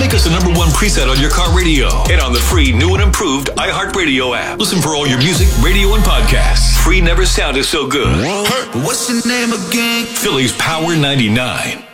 Make us the #1 preset on your car radio and on the free new and improved iHeartRadio app. Listen for all your music, radio, and podcasts. Free never sounded so good. What's your name again? Philly's Power 99.